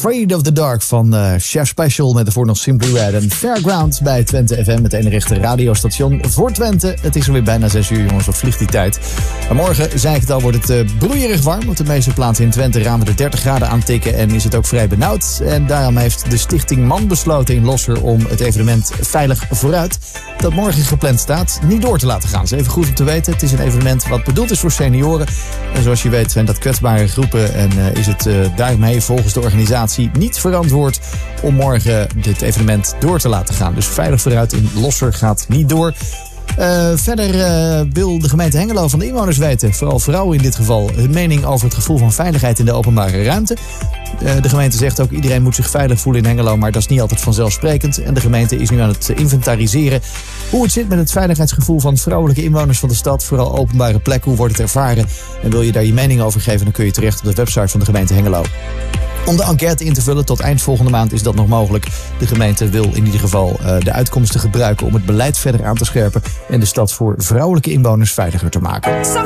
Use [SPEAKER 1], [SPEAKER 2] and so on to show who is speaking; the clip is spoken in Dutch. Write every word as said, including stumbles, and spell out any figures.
[SPEAKER 1] Afraid of the Dark van uh, Chef Special met de voornaam Simply Red. En Fairground bij Twente F M, het enige echte radiostation voor Twente. Het is alweer bijna zes uur, jongens, wat vliegt die tijd. Maar morgen, zei ik het al, wordt het uh, broeierig warm. Op de meeste plaatsen in Twente gaan we de dertig graden aantikken en is het ook vrij benauwd. En daarom heeft de Stichting Man besloten in Losser om het evenement Veilig Vooruit, dat morgen gepland staat, niet door te laten gaan. Dat is even goed om te weten. Het is een evenement wat bedoeld is voor senioren. En zoals je weet zijn dat kwetsbare groepen en uh, is het uh, daarmee volgens de organisatie niet verantwoord om morgen dit evenement door te laten gaan. Dus Veilig Vooruit in Losser gaat niet door. Uh, verder uh, wil de gemeente Hengelo van de inwoners weten, vooral vrouwen in dit geval, hun mening over het gevoel van veiligheid in de openbare ruimte. Uh, de gemeente zegt ook iedereen moet zich veilig voelen in Hengelo, maar dat is niet altijd vanzelfsprekend. En de gemeente is nu aan het inventariseren hoe het zit met het veiligheidsgevoel van vrouwelijke inwoners van de stad. Vooral openbare plekken, hoe wordt het ervaren? En wil je daar je mening over geven, dan kun je terecht op de website van de gemeente Hengelo. Om de enquête in te vullen tot eind volgende maand is dat nog mogelijk. De gemeente wil in ieder geval uh, de uitkomsten gebruiken om het beleid verder aan te scherpen en de stad voor vrouwelijke inwoners veiliger te maken.